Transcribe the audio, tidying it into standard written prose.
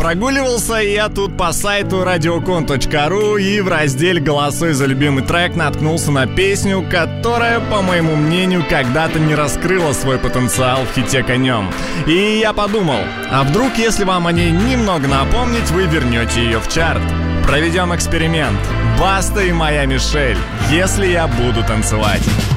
Прогуливался я тут по сайту radiocon.ru и в разделе «Голосуй за любимый трек» наткнулся на песню, которая, по моему мнению, когда-то не раскрыла свой потенциал в хите «Конем». И я подумал, а вдруг, если вам о ней немного напомнить, вы вернете ее в чарт? Проведем эксперимент. Баста и Моя Мишель, «Если я буду танцевать».